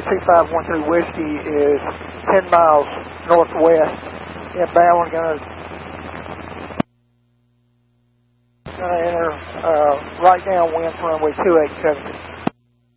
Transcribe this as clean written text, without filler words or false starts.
2513 Whiskey is 10 miles northwest, inbound. Going to enter right downwind for runway 2870.